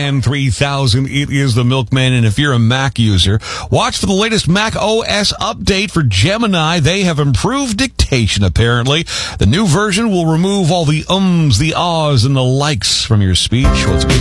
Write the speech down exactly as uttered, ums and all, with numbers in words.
And three thousand, it is the Milkman, and if you're a Mac user, watch for the latest Mac O S update for Gemini. They have improved dictation, apparently. The new version will remove all the ums, the ahs, and the likes from your speech. Well, it's good